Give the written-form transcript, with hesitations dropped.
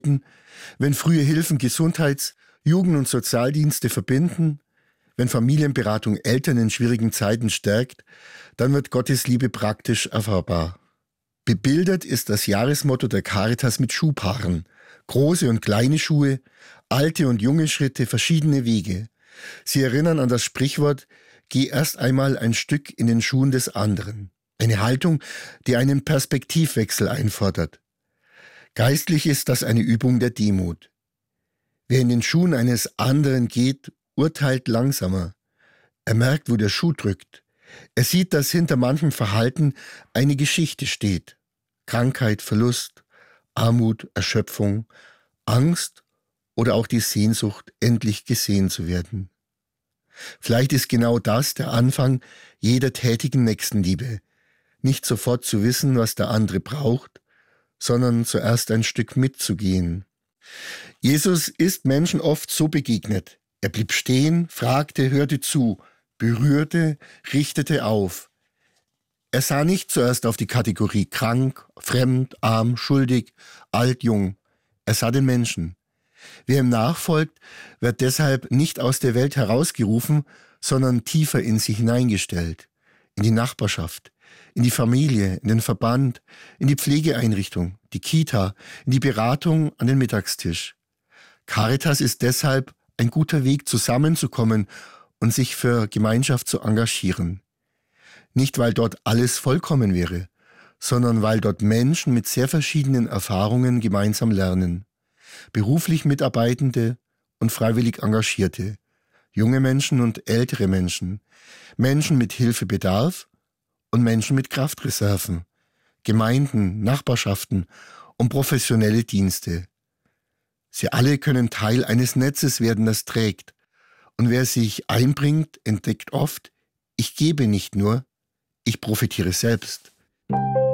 wenn frühe Hilfen Gesundheits-, Jugend- und Sozialdienste verbinden, wenn Familienberatung Eltern in schwierigen Zeiten stärkt, dann wird Gottes Liebe praktisch erfahrbar. Bebildert ist das Jahresmotto der Caritas mit Schuhpaaren. Große und kleine Schuhe, alte und junge Schritte, verschiedene Wege. Sie erinnern an das Sprichwort, geh erst einmal ein Stück in den Schuhen des anderen. Eine Haltung, die einen Perspektivwechsel einfordert. Geistlich ist das eine Übung der Demut. Wer in den Schuhen eines anderen geht, urteilt langsamer. Er merkt, wo der Schuh drückt. Er sieht, dass hinter manchem Verhalten eine Geschichte steht. Krankheit, Verlust, Armut, Erschöpfung, Angst oder auch die Sehnsucht, endlich gesehen zu werden. Vielleicht ist genau das der Anfang jeder tätigen Nächstenliebe. Nicht sofort zu wissen, was der andere braucht, sondern zuerst ein Stück mitzugehen. Jesus ist Menschen oft so begegnet. Er blieb stehen, fragte, hörte zu, berührte, richtete auf. Er sah nicht zuerst auf die Kategorie krank, fremd, arm, schuldig, alt, jung. Er sah den Menschen. Wer ihm nachfolgt, wird deshalb nicht aus der Welt herausgerufen, sondern tiefer in sie hineingestellt. In die Nachbarschaft, in die Familie, in den Verband, in die Pflegeeinrichtung, die Kita, in die Beratung an den Mittagstisch. Caritas ist deshalb ein guter Weg, zusammenzukommen und sich für Gemeinschaft zu engagieren. Nicht, weil dort alles vollkommen wäre, sondern weil dort Menschen mit sehr verschiedenen Erfahrungen gemeinsam lernen. Beruflich Mitarbeitende und freiwillig Engagierte, junge Menschen und ältere Menschen, Menschen mit Hilfebedarf und Menschen mit Kraftreserven, Gemeinden, Nachbarschaften und professionelle Dienste. Sie alle können Teil eines Netzes werden, das trägt. Und wer sich einbringt, entdeckt oft, ich gebe nicht nur, ich profitiere selbst.